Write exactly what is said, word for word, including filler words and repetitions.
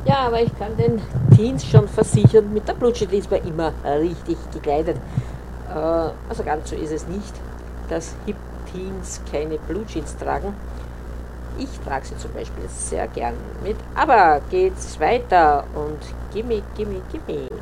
Ja, aber ich kann den Teens schon versichern, mit der Blue Jeans ist man immer richtig gekleidet. Äh, also ganz so ist es nicht, dass Hip Teens keine Blue Jeans tragen. Ich trage sie zum Beispiel sehr gern mit. Aber geht's weiter und gimme, gimme, gimme.